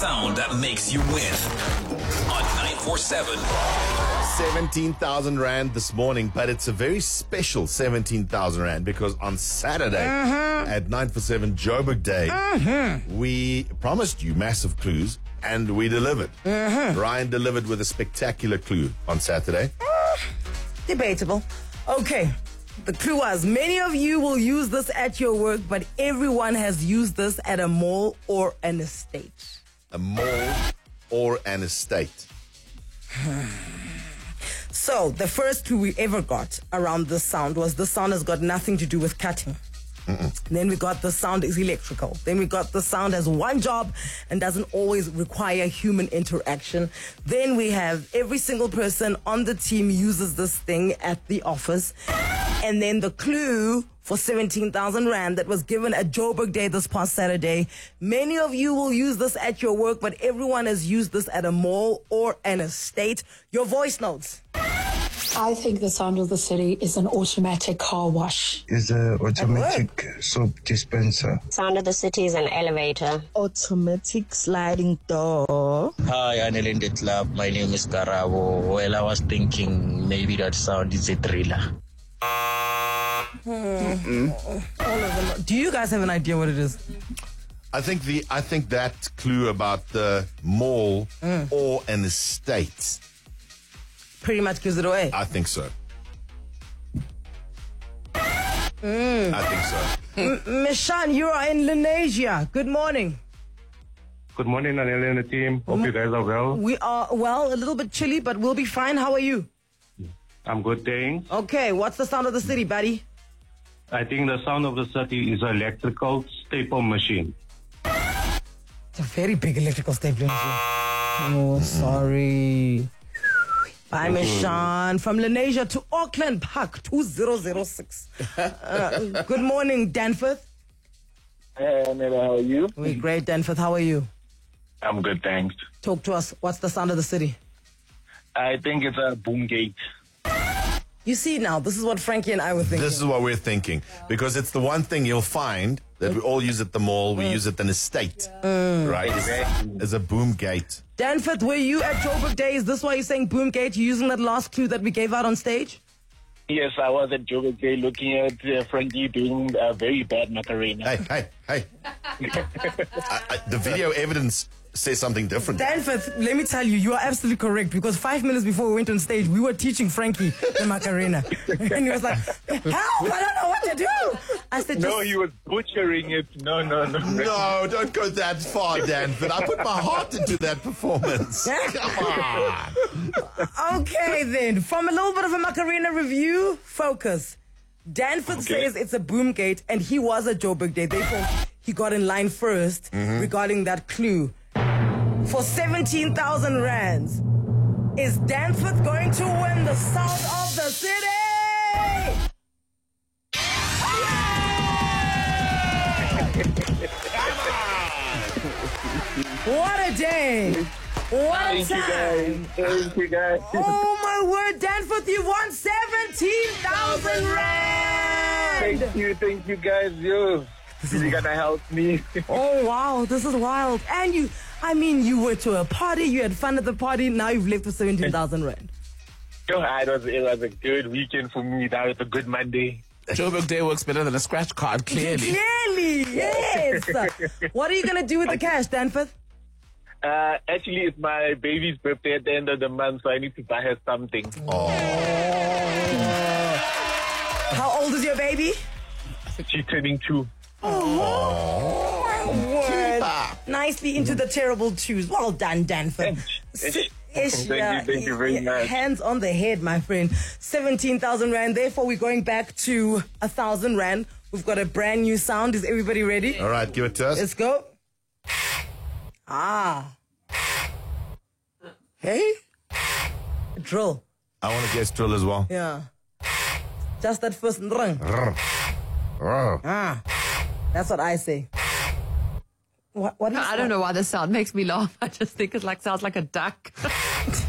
Sound that makes you win on 947. 17,000 Rand this morning, but it's a very special 17,000 Rand because on Saturday at 9 for 7 Joburg Day, we promised you massive clues and we delivered. Ryan delivered with a spectacular clue on Saturday. Debatable. Okay. The clue was, many of you will use this at your work, but everyone has used this at a mall or an estate. A mall or an estate. So, the first clue we ever got around this sound was the sound has got nothing to do with cutting. Then we got the sound is electrical. Then we got the sound has one job and doesn't always require human interaction. Then we have every single person on the team uses this thing at the office. And then the clue for 17,000 Rand that was given at Joburg Day this past Saturday. Many of you will use this at your work, but everyone has used this at a mall or an estate. Your voice notes. I think the sound of the city is an automatic car wash. Is an automatic soap dispenser. Sound of the city is an elevator. Automatic sliding door. Hi, Anelin the Club. My name is Karabo. Well, I was thinking maybe that sound is a thriller. All of them. Do you guys have an idea what it is? I think that clue about the mall or an estate Pretty much gives it away. I think so. I think so. Mishan, you are in Lenasia. Good morning. Good morning, Anele and the team. Hope you guys are well. We are, well, a little bit chilly, but we'll be fine. How are you? I'm good, thanks. Okay, what's the sound of the city, buddy? I think the sound of the city is an electrical staple machine. It's a very big electrical stapling machine. Oh, sorry. Bye, Mishan. From Lenasia to Auckland Park, 2006. Good morning, Danforth. Hey, Anele, how are you? We're great, Danforth. How are you? I'm good, thanks. Talk to us. What's the sound of the city? I think it's a boom gate. You see now, this is what Frankie and I were thinking. This is what we're thinking. Because it's the one thing you'll find that we all use at the mall, we use at an estate. Right? As a boom gate. Danforth, were you at Joburg Day? Is this why you're saying boom gate? You're using that last clue that we gave out on stage? Yes, I was at Joburg Day looking at Frankie doing a very bad Macarena. Hey. The video evidence says something different. Danforth, let me tell you, you are absolutely correct, because 5 minutes before we went on stage, we were teaching Frankie the Macarena. And he was like, help, I don't know what to do. I said, no, he was butchering it. No. No, don't go that far, Danforth. I put my heart into that performance. Come on. Okay, then. From a little bit of a Macarena review, focus. Danforth says it's a boom gate, and he was at Joburg Day. Therefore, he got in line first regarding that clue. For 17,000 rands, is Danforth going to win the sound of the city? What a day! What a time! Thank you, guys. Oh my word, Danforth, you won 17,000 rand! Thank you, guys. You're gonna help me. Oh wow, this is wild. And you went to a party, you had fun at the party, now you've left with 17,000 rand. It was a good weekend for me. That was a good Monday. Joburg Day works better than a scratch card, clearly. Yes! What are you going to do with the cash, Danforth? Actually, it's my baby's birthday at the end of the month, so I need to buy her something. How old is your baby? She's turning 2. Oh, my word. Nicely into the terrible twos. Well done, Danforth. Thank you very much. Hands on the head, my friend. 17,000 rand. Therefore, we're going back to 1,000 rand. We've got a brand new sound. Is everybody ready? All right, give it to us. Let's go. Hey? Drill. I want to guess drill as well. Yeah. Just that first rung. That's what I say. What is I don't know why this sound makes me laugh. I just think it sounds like a duck.